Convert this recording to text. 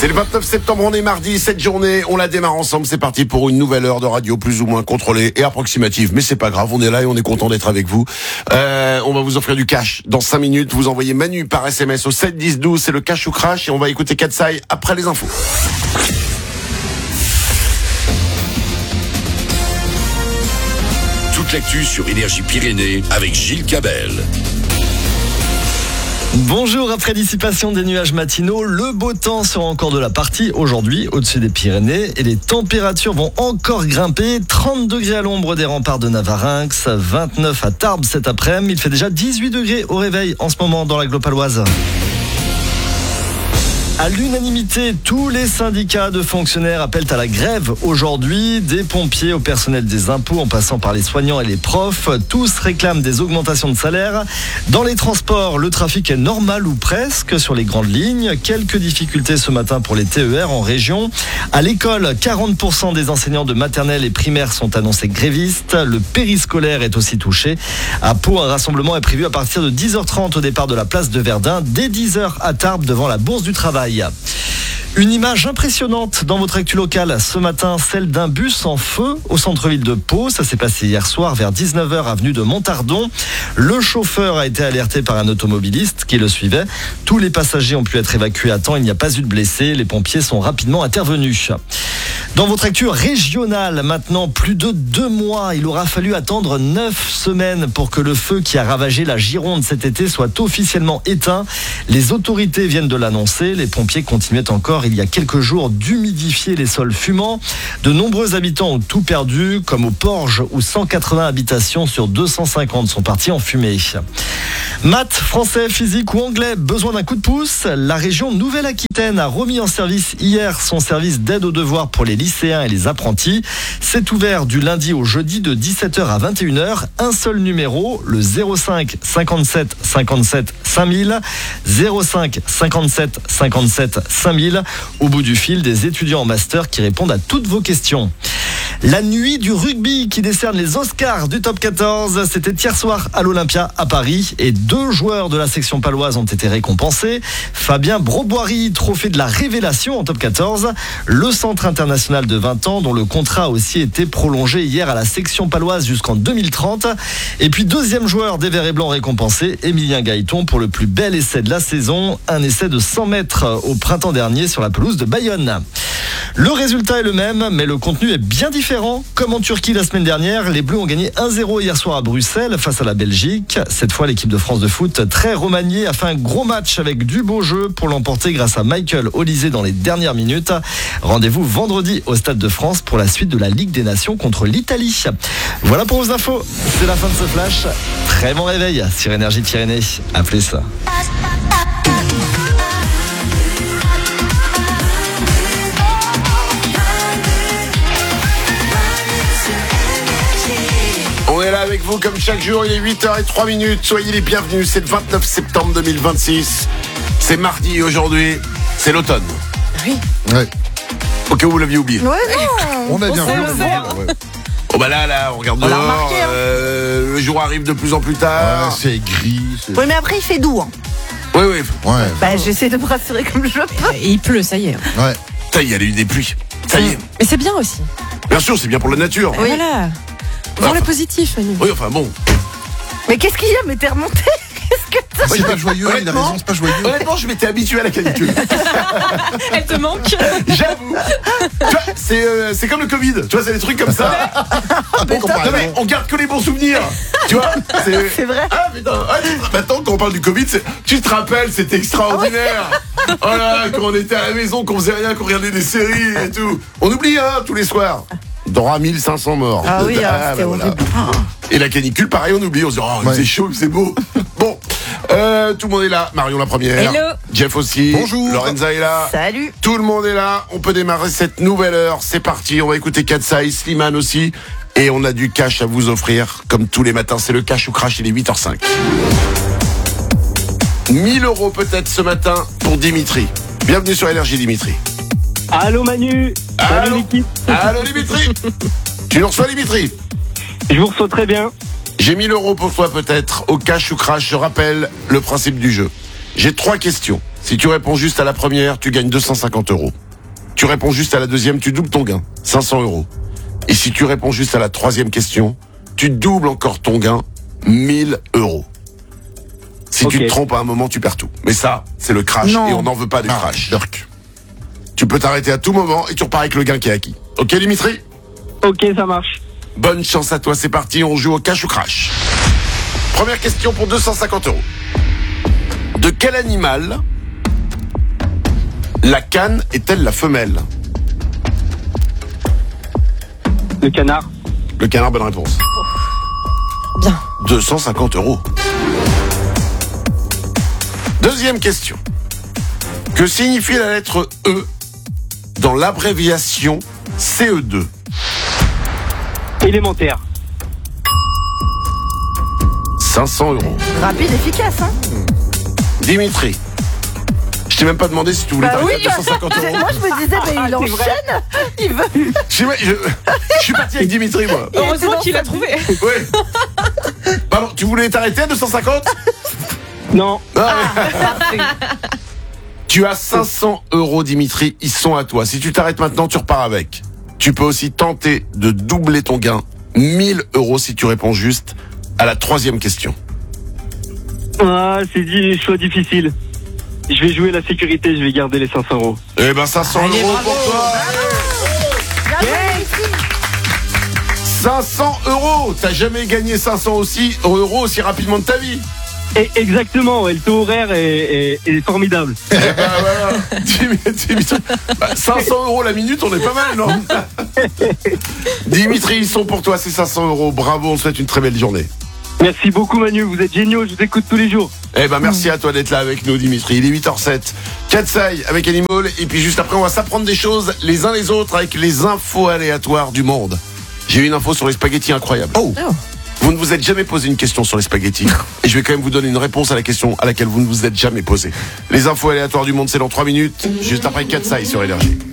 C'est le 29 septembre, on est mardi, cette journée, on la démarre ensemble, c'est parti pour une nouvelle heure de radio plus ou moins contrôlée et approximative, mais c'est pas grave, on est là et on est content d'être avec vous. On va vous offrir du cash dans 5 minutes, vous envoyez Manu par SMS au 7 10 12, c'est le cash ou crash et on va écouter Katsai après les infos. Toute l'actu sur Énergie Pyrénées avec Gilles Cabel. Bonjour, après dissipation des nuages matinaux, le beau temps sera encore de la partie aujourd'hui au-dessus des Pyrénées et les températures vont encore grimper. 30 degrés à l'ombre des remparts de Navarinx, 29 à Tarbes cet après-midi. Il fait déjà 18 degrés au réveil en ce moment dans l'agglo paloise. À l'unanimité, tous les syndicats de fonctionnaires appellent à la grève aujourd'hui, des pompiers au personnel des impôts en passant par les soignants et les profs. Tous réclament des augmentations de salaire. Dans les transports, le trafic est normal ou presque sur les grandes lignes. Quelques difficultés ce matin pour les TER en région. À l'école, 40% des enseignants de maternelle et primaire sont annoncés grévistes. Le périscolaire est aussi touché. À Pau, un rassemblement est prévu à partir de 10h30 au départ de la place de Verdun, dès 10h à Tarbes devant la Bourse du Travail. Une image impressionnante dans votre actu locale ce matin, celle d'un bus en feu au centre-ville de Pau. Ça s'est passé hier soir vers 19h avenue de Montardon. Le chauffeur a été alerté par un automobiliste qui le suivait. Tous les passagers ont pu être évacués à temps. Il n'y a pas eu de blessés. Les pompiers sont rapidement intervenus. Dans votre actu régionale, maintenant plus de 2 mois, il aura fallu attendre 9 semaines pour que le feu qui a ravagé la Gironde cet été soit officiellement éteint. Les autorités viennent de l'annoncer. Les pompiers continuaient encore il y a quelques jours d'humidifier les sols fumants. De nombreux habitants ont tout perdu, comme au Porge où 180 habitations sur 250 sont parties en fumée. Maths, français, physique ou anglais, besoin d'un coup de pouce? La région Nouvelle-Aquitaine a remis en service hier son service d'aide aux devoirs pour les lycéens et les apprentis. C'est ouvert du lundi au jeudi de 17h à 21h. Un seul numéro, le 05 57 57 5000. 05 57 57 5000. Au bout du fil, des étudiants en master qui répondent à toutes vos questions. La nuit du rugby qui décerne les Oscars du Top 14, c'était hier soir à l'Olympia à Paris et 2 joueurs de la section paloise ont été récompensés. Fabien Broboiry, trophée de la révélation en Top 14. Le centre international de 20 ans dont le contrat a aussi été prolongé hier à la section paloise jusqu'en 2030. Et puis deuxième joueur des Verts et Blancs récompensé, Emilien Gaëton pour le plus bel essai de la saison. Un essai de 100 mètres au printemps dernier sur la pelouse de Bayonne. Le résultat est le même, mais le contenu est bien différent. Comme en Turquie la semaine dernière, les Bleus ont gagné 1-0 hier soir à Bruxelles face à la Belgique. Cette fois, l'équipe de France de foot, très remaniée, a fait un gros match avec du beau jeu pour l'emporter grâce à Michael Olysée dans les dernières minutes. Rendez-vous vendredi au Stade de France pour la suite de la Ligue des Nations contre l'Italie. Voilà pour vos infos. C'est la fin de ce flash. Très bon réveil sur Énergie Pyrénées. À plus. On est là avec vous comme chaque jour, il est 8h03. Soyez les bienvenus, c'est le 29 septembre 2026. C'est mardi aujourd'hui, c'est l'automne. Oui. Ouais. Au cas où vous l'aviez oublié. Ouais, non. On a bien vu. Ouais. Oh bah là, on regarde On l'a dehors, remarqué, hein. le jour arrive de plus en plus tard. Ouais, c'est gris. Oui, mais après, il fait doux. Hein. Oui. Ouais. Bah, j'essaie de me rassurer comme je peux. Et il pleut, ça y est. Ouais. Ça y est, il y a eu des pluies. Ça y est. Mais c'est bien aussi. Bien sûr, c'est bien pour la nature. Oui. Voilà. Voir le positif, Manu. Oui, enfin bon. Mais qu'est-ce qu'il y a? Mais t'es remonté? Qu'est-ce que t'as? C'est pas joyeux, il a raison, c'est pas joyeux. Honnêtement, je m'étais habitué à la canicule. Elle te manque. J'avoue. Tu vois, c'est comme le Covid. Tu vois, c'est des trucs comme ça. Non, mais on garde que les bons souvenirs. Tu vois, C'est vrai. Ah putain. Maintenant, quand on parle du Covid, tu te rappelles, c'était extraordinaire. Oh là, quand on était à la maison, qu'on faisait rien, qu'on regardait des séries et tout. On oublie, hein, tous les soirs. Il y aura 1500 morts. Ah oui, c'était voilà. horrible. Et la canicule, pareil, on oublie. On se dit, oh, Ouais. c'est chaud, c'est beau. Bon, tout le monde est là. Marion la première. Hello. Jeff aussi. Bonjour. Lorenza est là. Salut. Tout le monde est là. On peut démarrer cette nouvelle heure. C'est parti. On va écouter Katsai, Slimane aussi. Et on a du cash à vous offrir. Comme tous les matins, c'est le cash ou crash. Il est 8h05. 1000 € peut-être ce matin pour Dimitri. Bienvenue sur Énergie, Dimitri. Allô Manu. Allô. Salut l'équipe. Allô Dimitri. Tu nous reçois Dimitri? Je vous reçois très bien. J'ai 1000 € pour toi peut-être au cash ou crash. Je rappelle le principe du jeu. J'ai 3 questions. Si tu réponds juste à la première, tu gagnes 250 €. Tu réponds juste à la deuxième, tu doubles ton gain, 500 €. Et si tu réponds juste à la troisième question, tu doubles encore ton gain, 1000 €. Si tu te trompes à un moment, tu perds tout. Mais ça, c'est le crash Non. et on n'en veut pas du crash. Tu peux t'arrêter à tout moment et tu repars avec le gain qui est acquis. Ok, Dimitri? Ok, ça marche. Bonne chance à toi, c'est parti, on joue au cash ou crash. Première question pour 250 €. De quel animal la canne est-elle la femelle? Le canard. Le canard, bonne réponse. Bien. 250 €. Deuxième question. Que signifie la lettre E dans l'abréviation CE2? Élémentaire. 500 €. Rapide, efficace, hein. Dimitri, je t'ai même pas demandé si tu voulais t'arrêter à 250 €. Moi, je me disais, mais il enchaîne. Il veut. Je suis parti avec Dimitri, moi. Heureusement qu'il a trouvé. Oui. Pardon, tu voulais t'arrêter à 250? Non. Tu as 500 €, Dimitri, ils sont à toi. Si tu t'arrêtes maintenant, tu repars avec. Tu peux aussi tenter de doubler ton gain, 1000 € si tu réponds juste à la troisième question. Ah, c'est dit, choix difficile. Je vais jouer la sécurité, je vais garder les 500 €. Eh ben 500 € pour toi. 500 €. T'as jamais gagné 500 € aussi rapidement de ta vie. Et exactement, ouais, le taux horaire est formidable. Eh ben voilà. Dimitri, 500 € la minute, on est pas mal, non? Dimitri, ils sont pour toi, c'est 500 €. Bravo, on te souhaite une très belle journée. Merci beaucoup Manu, vous êtes géniaux, je vous écoute tous les jours. Eh ben merci à toi d'être là avec nous, Dimitri. Il est 8h07. Katsai avec Animal. Et puis juste après, on va s'apprendre des choses les uns les autres avec les infos aléatoires du monde. J'ai eu une info sur les spaghettis incroyable. Oh. Vous ne vous êtes jamais posé une question sur les spaghettis. Et je vais quand même vous donner une réponse à la question à laquelle vous ne vous êtes jamais posé. Les infos aléatoires du monde, c'est dans 3 minutes. Juste après Katsai sur Énergie.